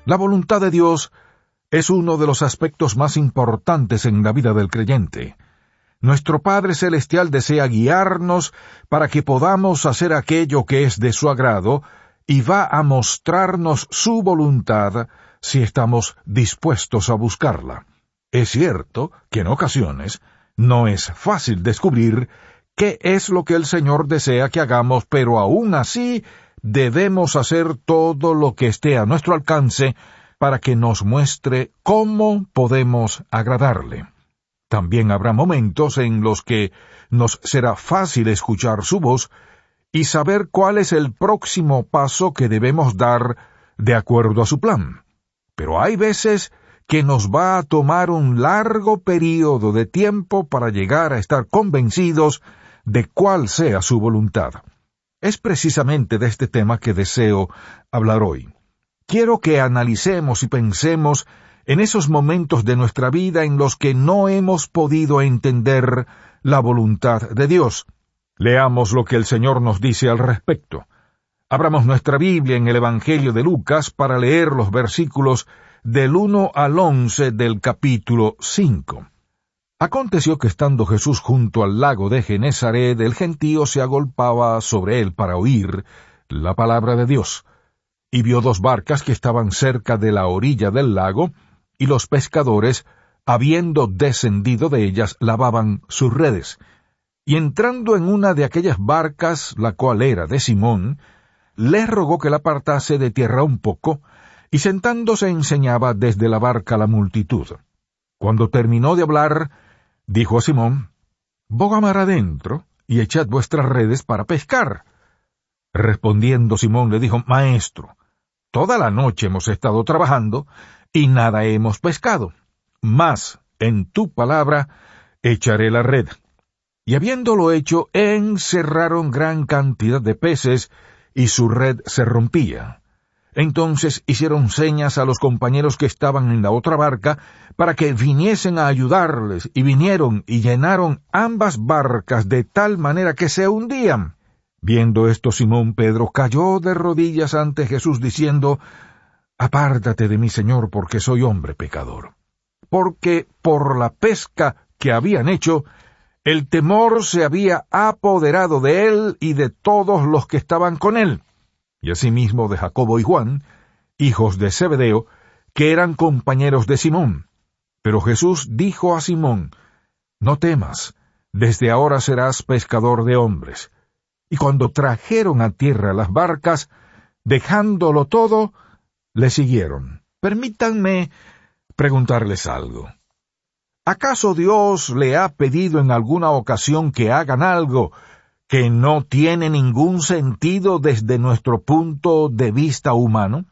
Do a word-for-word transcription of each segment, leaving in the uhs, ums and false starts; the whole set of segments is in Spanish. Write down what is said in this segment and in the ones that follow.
La voluntad de Dios es uno de los aspectos más importantes en la vida del creyente. Nuestro Padre Celestial desea guiarnos para que podamos hacer aquello que es de su agrado y va a mostrarnos su voluntad si estamos dispuestos a buscarla. Es cierto que en ocasiones no es fácil descubrir qué es lo que el Señor desea que hagamos, pero aún así debemos hacer todo lo que esté a nuestro alcance para que nos muestre cómo podemos agradarle. También habrá momentos en los que nos será fácil escuchar su voz y saber cuál es el próximo paso que debemos dar de acuerdo a su plan. Pero hay veces que nos va a tomar un largo período de tiempo para llegar a estar convencidos de cuál sea su voluntad. Es precisamente de este tema que deseo hablar hoy. Quiero que analicemos y pensemos en esos momentos de nuestra vida en los que no hemos podido entender la voluntad de Dios. Leamos lo que el Señor nos dice al respecto. Abramos nuestra Biblia en el Evangelio de Lucas para leer los versículos del uno al once del capítulo cinco. Aconteció que estando Jesús junto al lago de Genezaret, el gentío se agolpaba sobre él para oír la palabra de Dios. Y vio dos barcas que estaban cerca de la orilla del lago, y los pescadores, habiendo descendido de ellas, lavaban sus redes. Y entrando en una de aquellas barcas, la cual era de Simón, le rogó que la apartase de tierra un poco, y sentándose enseñaba desde la barca a la multitud. Cuando terminó de hablar, dijo a Simón: «Boga mar adentro, y echad vuestras redes para pescar». Respondiendo Simón le dijo: «Maestro, toda la noche hemos estado trabajando, y nada hemos pescado. Mas, en tu palabra, echaré la red». Y habiéndolo hecho, encerraron gran cantidad de peces, y su red se rompía. Entonces hicieron señas a los compañeros que estaban en la otra barca, para que viniesen a ayudarles, y vinieron y llenaron ambas barcas de tal manera que se hundían. Viendo esto, Simón Pedro cayó de rodillas ante Jesús, diciendo: «Apártate de mí, Señor, porque soy hombre pecador». Porque por la pesca que habían hecho, el temor se había apoderado de él y de todos los que estaban con él, y asimismo de Jacobo y Juan, hijos de Zebedeo, que eran compañeros de Simón. Pero Jesús dijo a Simón: «No temas, desde ahora serás pescador de hombres». Y cuando trajeron a tierra las barcas, dejándolo todo, le siguieron. Permítanme preguntarles algo. ¿Acaso Dios le ha pedido en alguna ocasión que hagan algo que no tiene ningún sentido desde nuestro punto de vista humano?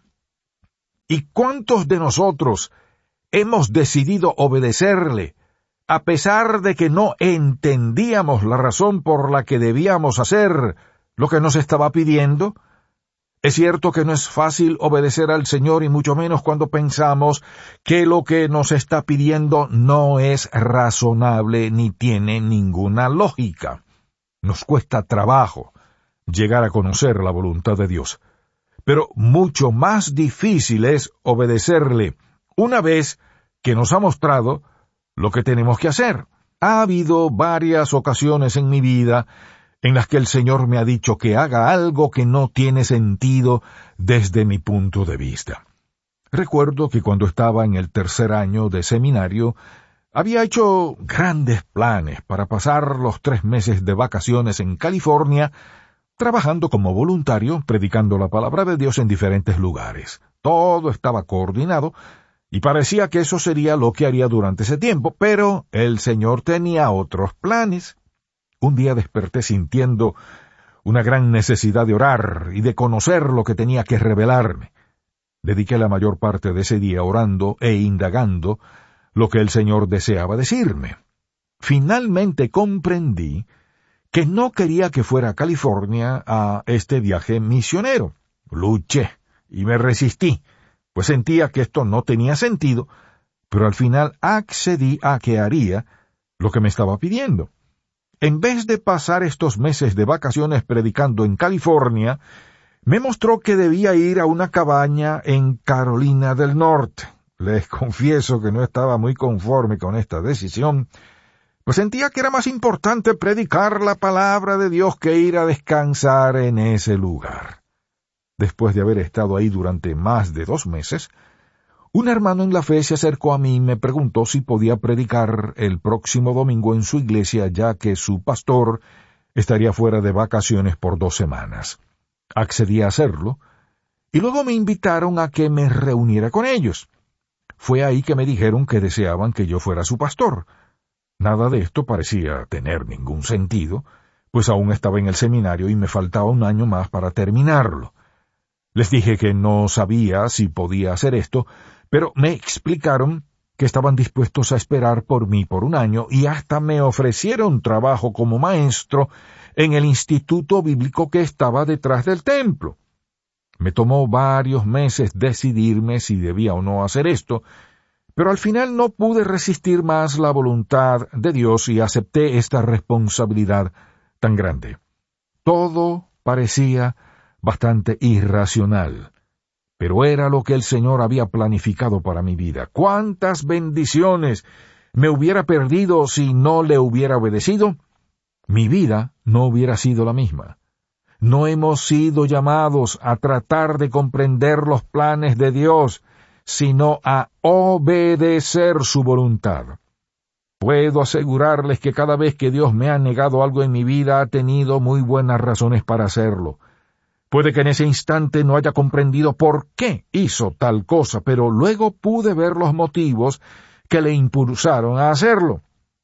¿Y cuántos de nosotros hemos decidido obedecerle, a pesar de que no entendíamos la razón por la que debíamos hacer lo que nos estaba pidiendo? Es cierto que no es fácil obedecer al Señor, y mucho menos cuando pensamos que lo que nos está pidiendo no es razonable ni tiene ninguna lógica. Nos cuesta trabajo llegar a conocer la voluntad de Dios, pero mucho más difícil es obedecerle una vez que nos ha mostrado lo que tenemos que hacer. Ha habido varias ocasiones en mi vida en las que el Señor me ha dicho que haga algo que no tiene sentido desde mi punto de vista. Recuerdo que cuando estaba en el tercer año de seminario, había hecho grandes planes para pasar los tres meses de vacaciones en California, trabajando como voluntario, predicando la palabra de Dios en diferentes lugares. Todo estaba coordinado, y parecía que eso sería lo que haría durante ese tiempo, pero el Señor tenía otros planes. Un día desperté sintiendo una gran necesidad de orar y de conocer lo que tenía que revelarme. Dediqué la mayor parte de ese día orando e indagando lo que el Señor deseaba decirme. Finalmente comprendí que no quería que fuera a California a este viaje misionero. Luché y me resistí, pues sentía que esto no tenía sentido, pero al final accedí a que haría lo que me estaba pidiendo. En vez de pasar estos meses de vacaciones predicando en California, Me mostró que debía ir a una cabaña en Carolina del Norte. Les confieso que no estaba muy conforme con esta decisión, pues sentía que era más importante predicar la palabra de Dios que ir a descansar en ese lugar. Después de haber estado ahí durante más de dos meses, un hermano en la fe se acercó a mí y me preguntó si podía predicar el próximo domingo en su iglesia, ya que su pastor estaría fuera de vacaciones por dos semanas. Accedí a hacerlo, y luego me invitaron a que me reuniera con ellos. Fue ahí que me dijeron que deseaban que yo fuera su pastor. Nada de esto parecía tener ningún sentido, pues aún estaba en el seminario y me faltaba un año más para terminarlo. Les dije que no sabía si podía hacer esto, pero me explicaron que estaban dispuestos a esperar por mí por un año y hasta me ofrecieron trabajo como maestro en el instituto bíblico que estaba detrás del templo. Me tomó varios meses decidirme si debía o no hacer esto, pero al final no pude resistir más la voluntad de Dios y acepté esta responsabilidad tan grande. Todo parecía bastante irracional, pero era lo que el Señor había planificado para mi vida. ¿Cuántas bendiciones me hubiera perdido si no le hubiera obedecido? Mi vida no hubiera sido la misma. No hemos sido llamados a tratar de comprender los planes de Dios, sino a obedecer su voluntad. Puedo asegurarles que cada vez que Dios me ha negado algo en mi vida ha tenido muy buenas razones para hacerlo. Puede que en ese instante no haya comprendido por qué hizo tal cosa, pero luego pude ver los motivos que le impulsaron a hacerlo.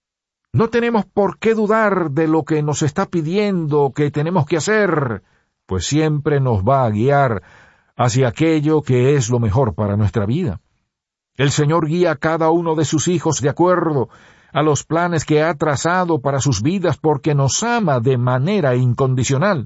No tenemos por qué dudar de lo que nos está pidiendo que tenemos que hacer, pues siempre nos va a guiar hacia aquello que es lo mejor para nuestra vida. El Señor guía a cada uno de sus hijos de acuerdo a los planes que ha trazado para sus vidas porque nos ama de manera incondicional.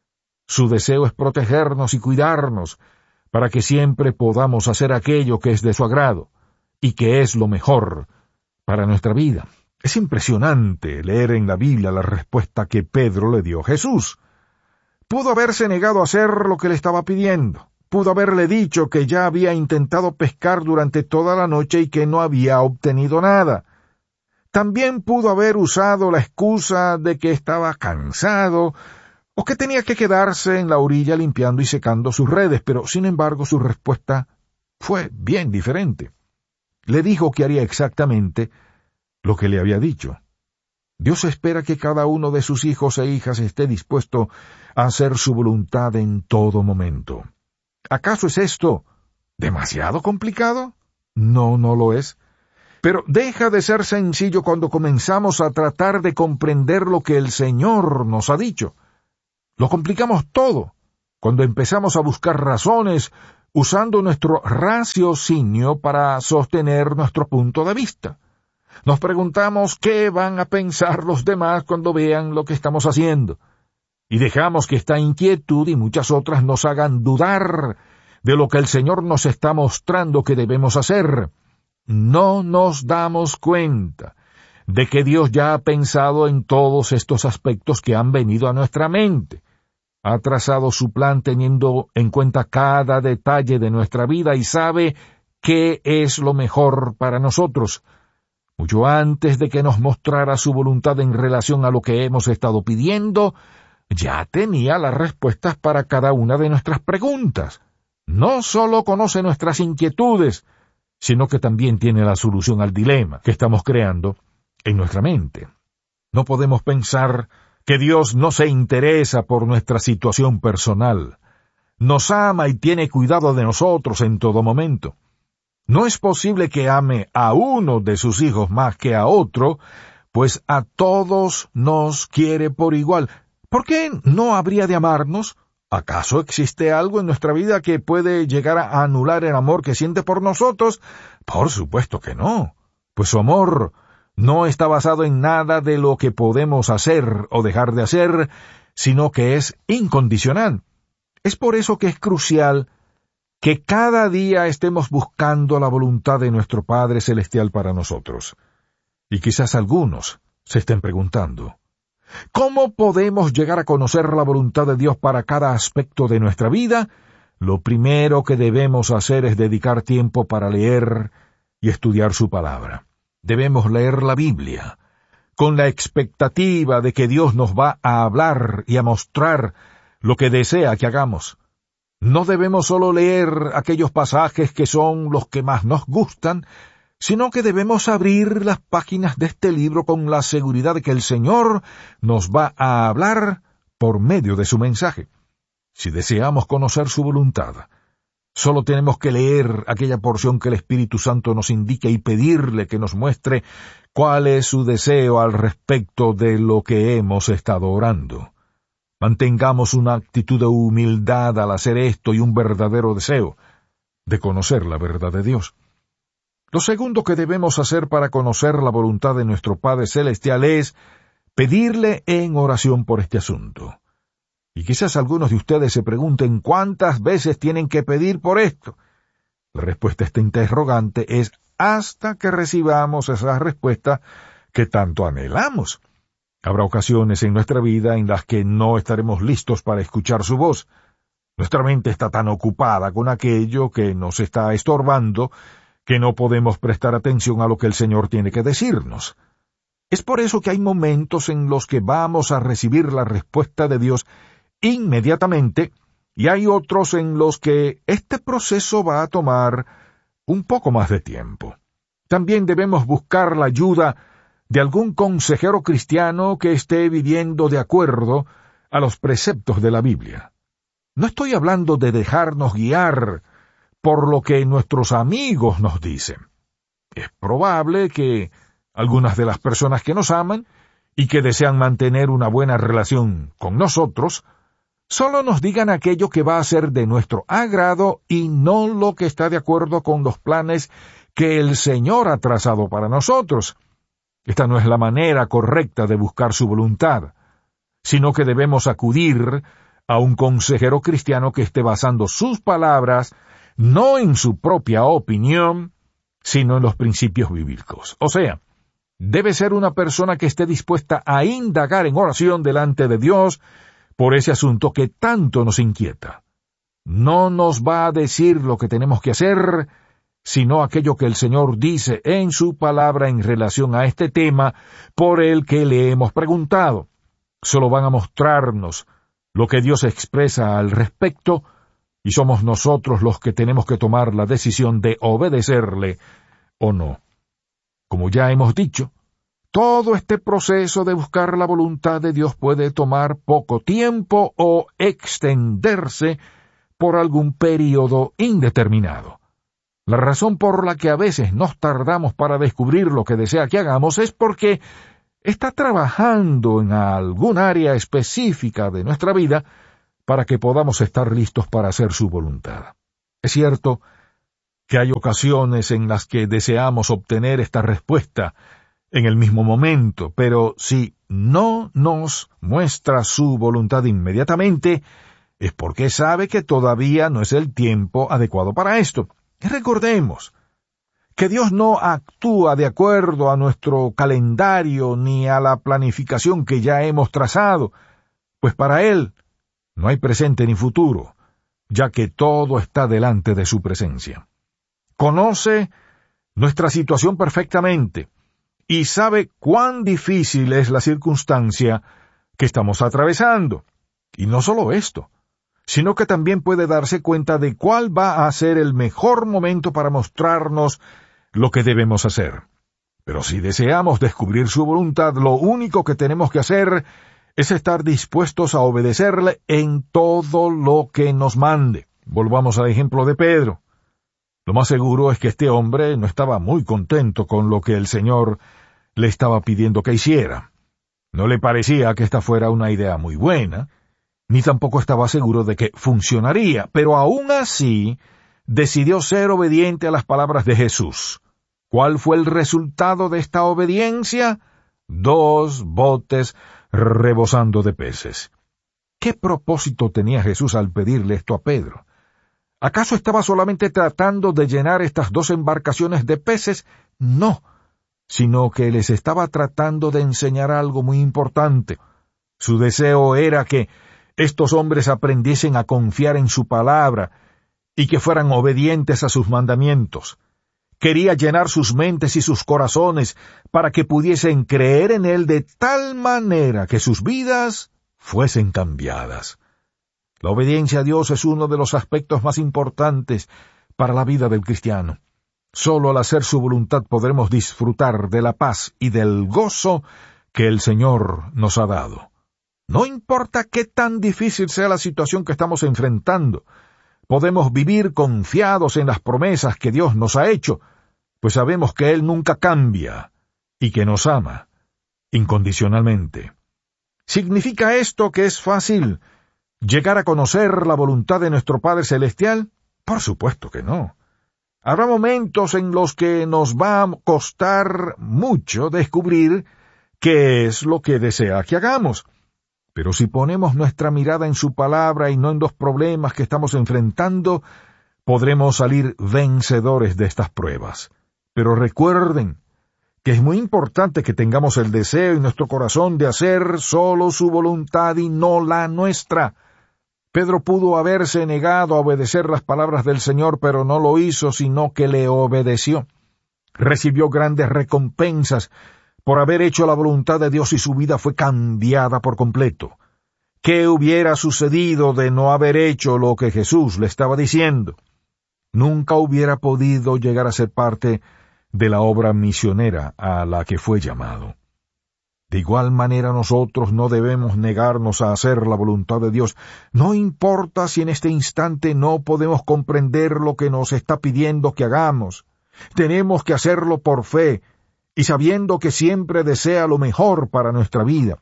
Su deseo es protegernos y cuidarnos para que siempre podamos hacer aquello que es de su agrado y que es lo mejor para nuestra vida. Es impresionante leer en la Biblia la respuesta que Pedro le dio a Jesús. Pudo haberse negado a hacer lo que le estaba pidiendo. Pudo haberle dicho que ya había intentado pescar durante toda la noche y que no había obtenido nada. También pudo haber usado la excusa de que estaba cansado o que tenía que quedarse en la orilla limpiando y secando sus redes, pero sin embargo su respuesta fue bien diferente. Le dijo que haría exactamente lo que le había dicho. Dios espera que cada uno de sus hijos e hijas esté dispuesto a hacer su voluntad en todo momento. ¿Acaso es esto demasiado complicado? No, no lo es. Pero deja de ser sencillo cuando comenzamos a tratar de comprender lo que el Señor nos ha dicho. Lo complicamos todo cuando empezamos a buscar razones usando nuestro raciocinio para sostener nuestro punto de vista. Nos preguntamos qué van a pensar los demás cuando vean lo que estamos haciendo. Y dejamos que esta inquietud y muchas otras nos hagan dudar de lo que el Señor nos está mostrando que debemos hacer. No nos damos cuenta de que Dios ya ha pensado en todos estos aspectos que han venido a nuestra mente. Ha trazado su plan teniendo en cuenta cada detalle de nuestra vida y sabe qué es lo mejor para nosotros. Mucho antes de que nos mostrara su voluntad en relación a lo que hemos estado pidiendo, ya tenía las respuestas para cada una de nuestras preguntas. No solo conoce nuestras inquietudes, sino que también tiene la solución al dilema que estamos creando en nuestra mente. No podemos pensar que Dios no se interesa por nuestra situación personal. Nos ama y tiene cuidado de nosotros en todo momento. No es posible que ame a uno de sus hijos más que a otro, pues a todos nos quiere por igual. ¿Por qué no habría de amarnos? ¿Acaso existe algo en nuestra vida que puede llegar a anular el amor que siente por nosotros? Por supuesto que no, pues su amor no está basado en nada de lo que podemos hacer o dejar de hacer, sino que es incondicional. Es por eso que es crucial que cada día estemos buscando la voluntad de nuestro Padre Celestial para nosotros. Y quizás algunos se estén preguntando, ¿Cómo podemos llegar a conocer la voluntad de Dios para cada aspecto de nuestra vida? Lo primero que debemos hacer es dedicar tiempo para leer y estudiar su palabra. Debemos leer la Biblia con la expectativa de que Dios nos va a hablar y a mostrar lo que desea que hagamos. No debemos solo leer aquellos pasajes que son los que más nos gustan, sino que debemos abrir las páginas de este libro con la seguridad de que el Señor nos va a hablar por medio de su mensaje. Si deseamos conocer su voluntad, solo tenemos que leer aquella porción que el Espíritu Santo nos indique y pedirle que nos muestre cuál es su deseo al respecto de lo que hemos estado orando. Mantengamos una actitud de humildad al hacer esto y un verdadero deseo de conocer la verdad de Dios. Lo segundo que debemos hacer para conocer la voluntad de nuestro Padre Celestial es pedirle en oración por este asunto. Y quizás algunos de ustedes se pregunten cuántas veces tienen que pedir por esto. La respuesta a esta interrogante es hasta que recibamos esa respuesta que tanto anhelamos. Habrá ocasiones en nuestra vida en las que no estaremos listos para escuchar su voz. Nuestra mente está tan ocupada con aquello que nos está estorbando que no podemos prestar atención a lo que el Señor tiene que decirnos. Es por eso que hay momentos en los que vamos a recibir la respuesta de Dios inmediatamente, y hay otros en los que este proceso va a tomar un poco más de tiempo. También debemos buscar la ayuda de algún consejero cristiano que esté viviendo de acuerdo a los preceptos de la Biblia. No estoy hablando de dejarnos guiar por lo que nuestros amigos nos dicen. Es probable que algunas de las personas que nos aman y que desean mantener una buena relación con nosotros solo nos digan aquello que va a ser de nuestro agrado y no lo que está de acuerdo con los planes que el Señor ha trazado para nosotros. Esta no es la manera correcta de buscar su voluntad, sino que debemos acudir a un consejero cristiano que esté basando sus palabras no en su propia opinión, sino en los principios bíblicos. O sea, debe ser una persona que esté dispuesta a indagar en oración delante de Dios por ese asunto que tanto nos inquieta. No nos va a decir lo que tenemos que hacer, sino aquello que el Señor dice en su palabra en relación a este tema por el que le hemos preguntado. Solo van a mostrarnos lo que Dios expresa al respecto, y somos nosotros los que tenemos que tomar la decisión de obedecerle o no. Como ya hemos dicho, todo este proceso de buscar la voluntad de Dios puede tomar poco tiempo o extenderse por algún período indeterminado. La razón por la que a veces nos tardamos para descubrir lo que desea que hagamos es porque está trabajando en algún área específica de nuestra vida para que podamos estar listos para hacer su voluntad. Es cierto que hay ocasiones en las que deseamos obtener esta respuesta en el mismo momento, pero si no nos muestra su voluntad inmediatamente, es porque sabe que todavía no es el tiempo adecuado para esto. Y recordemos que Dios no actúa de acuerdo a nuestro calendario ni a la planificación que ya hemos trazado, pues para Él no hay presente ni futuro, ya que todo está delante de su presencia. Conoce nuestra situación perfectamente y sabe cuán difícil es la circunstancia que estamos atravesando. Y no solo esto, sino que también puede darse cuenta de cuál va a ser el mejor momento para mostrarnos lo que debemos hacer. Pero si deseamos descubrir su voluntad, lo único que tenemos que hacer es estar dispuestos a obedecerle en todo lo que nos mande. Volvamos al ejemplo de Pedro. Lo más seguro es que este hombre no estaba muy contento con lo que el Señor le estaba pidiendo que hiciera. No le parecía que esta fuera una idea muy buena, ni tampoco estaba seguro de que funcionaría, pero aún así decidió ser obediente a las palabras de Jesús. ¿Cuál fue el resultado de esta obediencia? Dos botes rebosando de peces. ¿Qué propósito tenía Jesús al pedirle esto a Pedro? ¿Acaso estaba solamente tratando de llenar estas dos embarcaciones de peces? No, sino que les estaba tratando de enseñar algo muy importante. Su deseo era que estos hombres aprendiesen a confiar en su palabra y que fueran obedientes a sus mandamientos. Quería llenar sus mentes y sus corazones para que pudiesen creer en Él de tal manera que sus vidas fuesen cambiadas. La obediencia a Dios es uno de los aspectos más importantes para la vida del cristiano. Solo al hacer su voluntad podremos disfrutar de la paz y del gozo que el Señor nos ha dado. No importa qué tan difícil sea la situación que estamos enfrentando, podemos vivir confiados en las promesas que Dios nos ha hecho, pues sabemos que Él nunca cambia y que nos ama incondicionalmente. ¿Significa esto que es fácil llegar a conocer la voluntad de nuestro Padre Celestial? Por supuesto que no. Habrá momentos en los que nos va a costar mucho descubrir qué es lo que desea que hagamos. Pero si ponemos nuestra mirada en su palabra y no en los problemas que estamos enfrentando, podremos salir vencedores de estas pruebas. Pero recuerden que es muy importante que tengamos el deseo en nuestro corazón de hacer solo su voluntad y no la nuestra. Pedro pudo haberse negado a obedecer las palabras del Señor, pero no lo hizo, sino que le obedeció. Recibió grandes recompensas por haber hecho la voluntad de Dios y su vida fue cambiada por completo. ¿Qué hubiera sucedido de no haber hecho lo que Jesús le estaba diciendo? Nunca hubiera podido llegar a ser parte de la obra misionera a la que fue llamado. De igual manera nosotros no debemos negarnos a hacer la voluntad de Dios. No importa si en este instante no podemos comprender lo que nos está pidiendo que hagamos. Tenemos que hacerlo por fe, y sabiendo que siempre desea lo mejor para nuestra vida.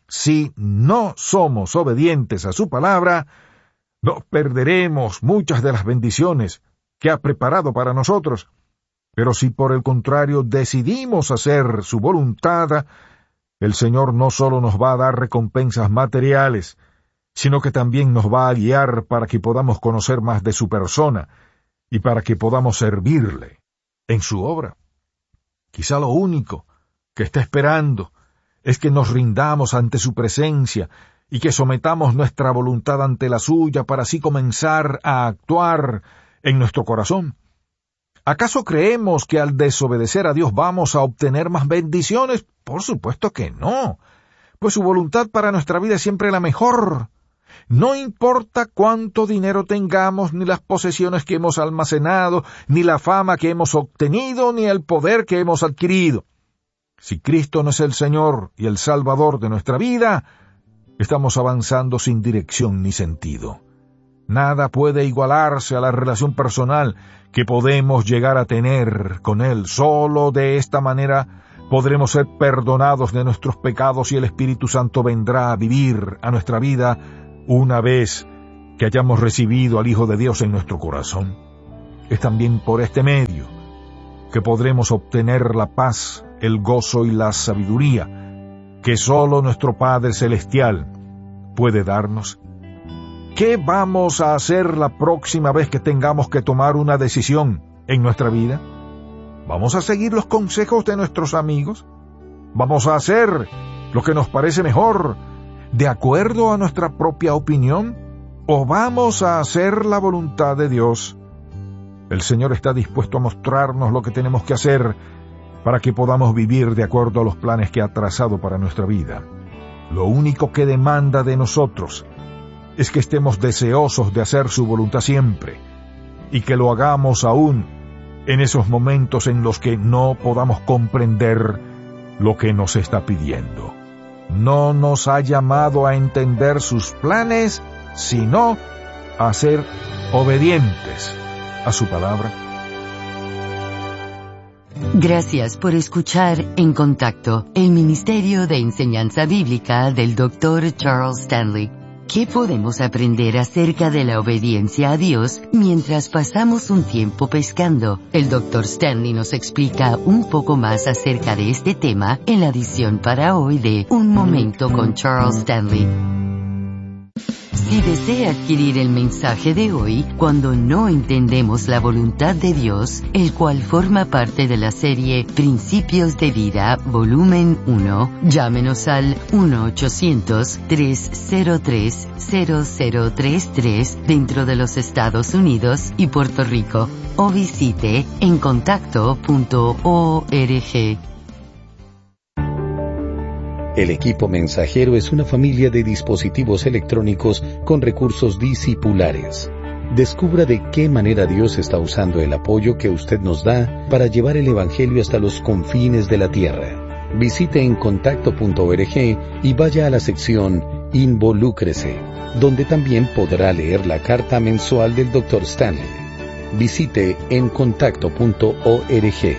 Si no somos obedientes a su palabra, nos perderemos muchas de las bendiciones que ha preparado para nosotros. Pero si por el contrario decidimos hacer su voluntad, el Señor no solo nos va a dar recompensas materiales, sino que también nos va a guiar para que podamos conocer más de su persona y para que podamos servirle en su obra. Quizá lo único que está esperando es que nos rindamos ante su presencia y que sometamos nuestra voluntad ante la suya para así comenzar a actuar en nuestro corazón. ¿Acaso creemos que al desobedecer a Dios vamos a obtener más bendiciones? Por supuesto que no, pues su voluntad para nuestra vida es siempre la mejor. No importa cuánto dinero tengamos, ni las posesiones que hemos almacenado, ni la fama que hemos obtenido, ni el poder que hemos adquirido. Si Cristo no es el Señor y el Salvador de nuestra vida, estamos avanzando sin dirección ni sentido. Nada puede igualarse a la relación personal que podemos llegar a tener con Él. Solo de esta manera podremos ser perdonados de nuestros pecados y el Espíritu Santo vendrá a vivir a nuestra vida una vez que hayamos recibido al Hijo de Dios en nuestro corazón. Es también por este medio que podremos obtener la paz, el gozo y la sabiduría que solo nuestro Padre Celestial puede darnos. ¿Qué vamos a hacer la próxima vez que tengamos que tomar una decisión en nuestra vida? ¿Vamos a seguir los consejos de nuestros amigos? ¿Vamos a hacer lo que nos parece mejor, de acuerdo a nuestra propia opinión? ¿O vamos a hacer la voluntad de Dios? El Señor está dispuesto a mostrarnos lo que tenemos que hacer para que podamos vivir de acuerdo a los planes que ha trazado para nuestra vida. Lo único que demanda de nosotros es que estemos deseosos de hacer su voluntad siempre, y que lo hagamos aún en esos momentos en los que no podamos comprender lo que nos está pidiendo. No nos ha llamado a entender sus planes, sino a ser obedientes a su palabra. Gracias por escuchar En Contacto, el Ministerio de Enseñanza Bíblica del doctor Charles Stanley. ¿Qué podemos aprender acerca de la obediencia a Dios mientras pasamos un tiempo pescando? El doctor Stanley nos explica un poco más acerca de este tema en la edición para hoy de Un Momento con Charles Stanley. Si desea adquirir el mensaje de hoy, Cuando no entendemos la voluntad de Dios, el cual forma parte de la serie Principios de Vida, volumen uno, llámenos al uno ochocientos, tres cero tres, cero cero tres tres dentro de los Estados Unidos y Puerto Rico, o visite en contacto punto org. El equipo mensajero es una familia de dispositivos electrónicos con recursos discipulares. Descubra de qué manera Dios está usando el apoyo que usted nos da para llevar el Evangelio hasta los confines de la tierra. Visite en contacto punto org y vaya a la sección Involúcrese, donde también podrá leer la carta mensual del doctor Stanley. Visite en contacto punto org.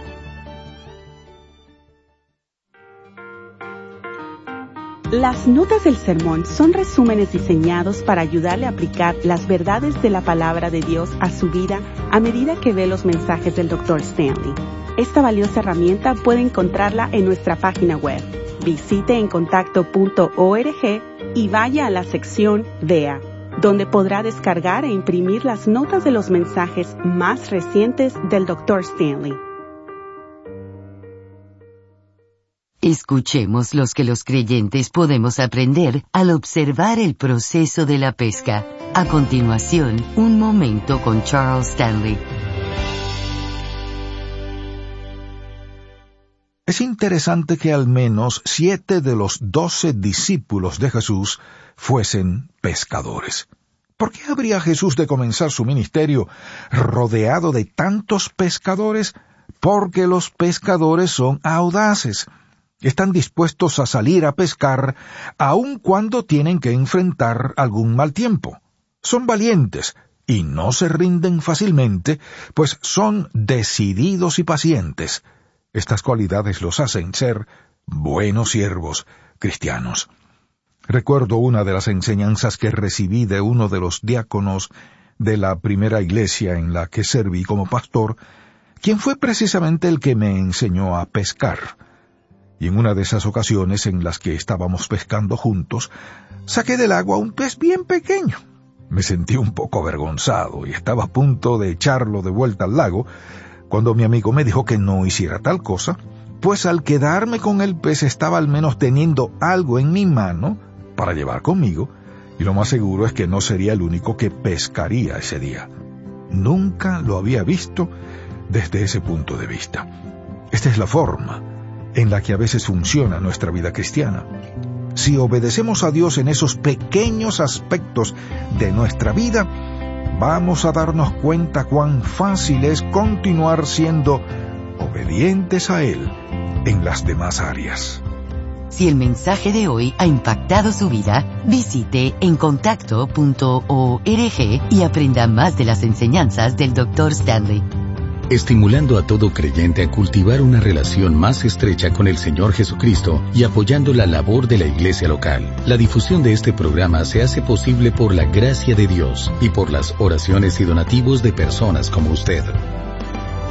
Las notas del sermón son resúmenes diseñados para ayudarle a aplicar las verdades de la palabra de Dios a su vida a medida que ve los mensajes del doctor Stanley. Esta valiosa herramienta puede encontrarla en nuestra página web. Visite en contacto punto org y vaya a la sección Vea, donde podrá descargar e imprimir las notas de los mensajes más recientes del doctor Stanley. Escuchemos los que los creyentes podemos aprender al observar el proceso de la pesca. A continuación, un momento con Charles Stanley. Es interesante que al menos siete de los doce discípulos de Jesús fuesen pescadores. ¿Por qué habría Jesús de comenzar su ministerio rodeado de tantos pescadores? Porque los pescadores son audaces. Están dispuestos a salir a pescar aun cuando tienen que enfrentar algún mal tiempo. Son valientes y no se rinden fácilmente, pues son decididos y pacientes. Estas cualidades los hacen ser buenos siervos cristianos. Recuerdo una de las enseñanzas que recibí de uno de los diáconos de la primera iglesia en la que serví como pastor, quien fue precisamente el que me enseñó a pescar. Y en una de esas ocasiones en las que estábamos pescando juntos, saqué del agua un pez bien pequeño. Me sentí un poco avergonzado y estaba a punto de echarlo de vuelta al lago, cuando mi amigo me dijo que no hiciera tal cosa, pues al quedarme con el pez estaba al menos teniendo algo en mi mano para llevar conmigo, y lo más seguro es que no sería el único que pescaría ese día. Nunca lo había visto desde ese punto de vista. Esta es la forma en la que a veces funciona nuestra vida cristiana. Si obedecemos a Dios en esos pequeños aspectos de nuestra vida, vamos a darnos cuenta cuán fácil es continuar siendo obedientes a Él en las demás áreas. Si el mensaje de hoy ha impactado su vida, visite en contacto punto org y aprenda más de las enseñanzas del doctor Stanley. Estimulando a todo creyente a cultivar una relación más estrecha con el Señor Jesucristo y apoyando la labor de la iglesia local. La difusión de este programa se hace posible por la gracia de Dios y por las oraciones y donativos de personas como usted.